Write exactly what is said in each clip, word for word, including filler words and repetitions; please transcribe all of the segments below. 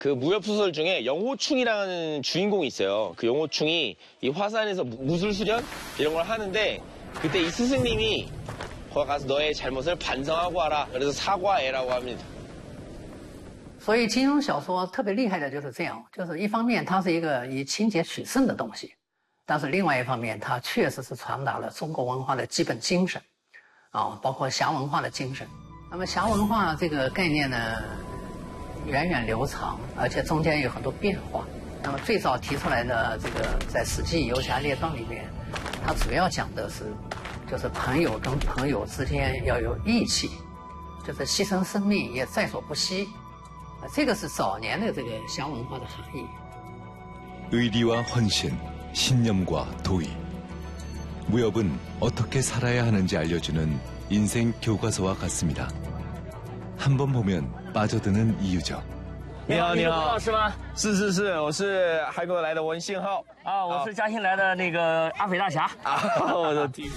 그 무협 소설 중에 영호충이라는 주인공이 있어요. 그 영호충이 이 화산에서 무술 수련 이런 걸 하는데 그때 이 스승님이 거기 가서 너의 잘못을 반성하고 와라. 그래서 사과해라고 합니다. 所以金庸小说特别厉害的就是这样，就是一方面它是一个以情节取胜的东西，但是另外一方面它确实是传达了中国文化的基本精神，啊，包括侠文化的精神。那么侠文化这个概念呢？ 源远流长，而且中间有很多变化。那么最早提出来的这个，在《史记·游侠列传》里面，它主要讲的是，就是朋友跟朋友之间要有义气，就是牺牲生命也在所不惜。啊，这个是早年的这个侠文化的含义。 의리와 헌신, 신념과 도의. 무협은 어떻게 살아야 하는지 알려주는 인생 교과서와 같습니다. 한 번 보면 빠져드는 이유죠. 你好，你好，是吗？是是是，我是韩国来的文信浩啊，我是嘉兴来的那个阿匪大侠啊，我的天。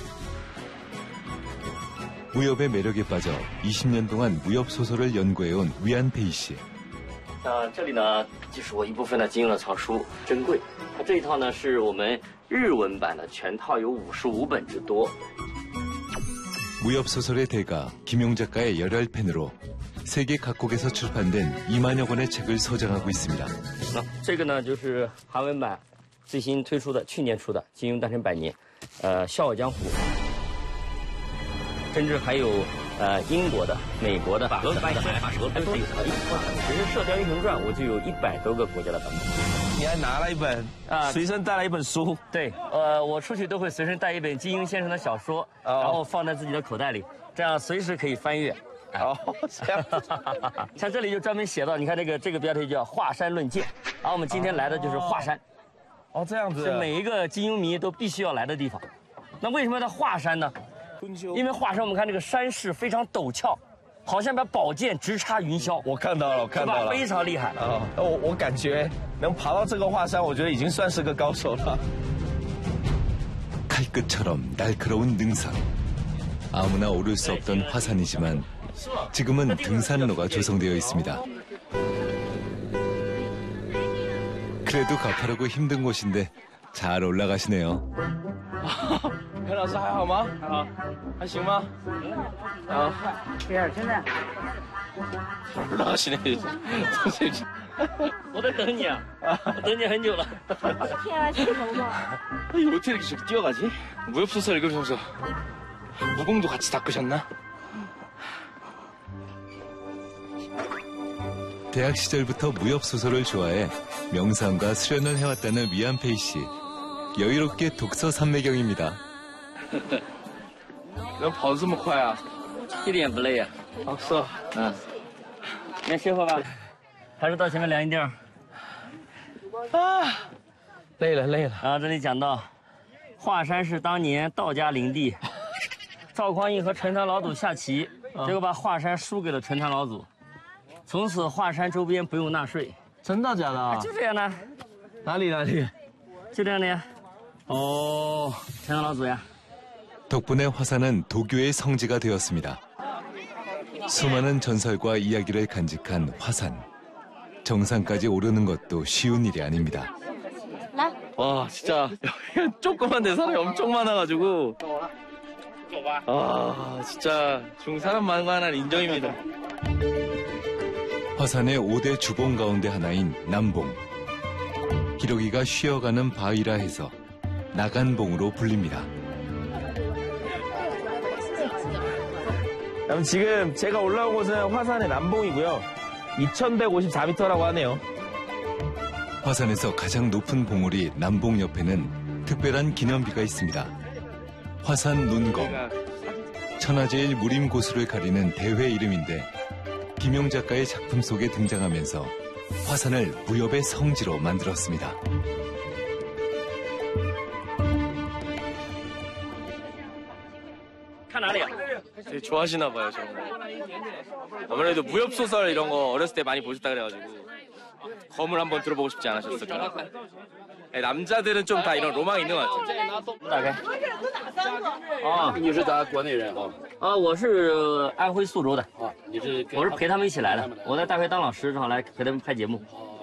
무협의 매력에 빠져 이십 년 동안 무협 소설을 연구해온 위안페이 씨. 呃，这里呢就是我一部分的金庸的藏书，珍贵。它这一套呢是我们日文版的，全套有五十五本之多。 무협 소설의 대가 김용 작가의 열혈 팬으로 세계 각국에서 출판된 이만여 권의 책을 소장하고 있습니다. 那这个呢就是韩文版最新推出的，去年出的《金庸诞辰百年》，呃，《笑傲江湖》，甚至还有呃英国的、美国的、俄罗斯的、法国的，都有。只是《射雕英雄传》，我就有一百多个国家的版本。 你还拿了一本啊，随身带了一本书。 对，呃，我出去都会随身带一本金庸先生的小说，哦、然后放在自己的口袋里，这样随时可以翻阅。 哦，这样， 像这里就专门写到，你看这个这个标题叫“华山论剑”，然后我们今天来的就是华山。 哦，这样子， 是每一个金庸迷都必须要来的地方。那为什么要到华山呢？因为华山我们看这个山势非常陡峭，好像把宝剑直插云霄。 我看到了，我看到了， 非常厉害啊！我我感觉能爬到这个华山，我觉得已经算是个高手了。 칼끝처럼 날카로운 능선. 아무나 오를 수 없던 화산이지만 지금은 등산로가 조성되어 있습니다. 그래도 가파르고 힘든 곳인데 잘 올라가시네요. 裴老师还好吗？还好，还行吗？啊， 第二，现在 올라가시네. 我在等你啊，我等你很久了。 天啊，气头吗？ 아니, 어떻게 이렇게 저렇게 뛰어가지? 무협소설 읽으면서 무공도 같이 닦으셨나? 대학 시절부터 무협 소설을 좋아해 명상과 수련을 해왔다는 위안페이 씨. 여유롭게 독서 삼매경입니다. 能跑得这么快啊？ 一点不累啊。 哦，是啊， 嗯，先歇会儿吧，还是到前面凉一点。 啊，累了累了。 啊，这里讲到，华山是当年道家灵地，赵匡胤和陈塘老祖下棋，结果把华山输给了陈塘老祖，从此华山周边不用纳税。 真的假的啊？ 就这样的。 哪里哪里？ 就这样的呀。哦，陈塘老祖呀。 덕분에 화산은 도교의 성지가 되었습니다. 수많은 전설과 이야기를 간직한 화산. 정상까지 오르는 것도 쉬운 일이 아닙니다. 와, 진짜 조그만데 사람이 엄청 많아가지고. 아, 진짜 중 사람 많은 거 하나는 인정입니다. 화산의 오 대 주봉 가운데 하나인 남봉. 기러기가 쉬어가는 바위라 해서 나간봉으로 불립니다. 그럼 지금 제가 올라온 곳은 화산의 남봉이고요. 이천백오십사 미터라고 하네요. 화산에서 가장 높은 봉우리 남봉 옆에는 특별한 기념비가 있습니다. 화산 눈검. 천하제일 무림 고수를 가리는 대회 이름인데 김용 작가의 작품 속에 등장하면서 화산을 무협의 성지로 만들었습니다. 되게 좋아하시나 봐요, 저는. 아무래도 무협소설 이런 거 어렸을 때 많이 보셨다 그래가지고 검을 한번 들어보고 싶지 않으셨을까요? 남자들은 좀 다 이런 로망이 있는 것 같아요. 大概。啊， 你是咱国内人啊？ 啊，我是安徽宿州的。 啊，你是我是陪他们一起来的。我在大学当老师，正好来陪他们拍节目。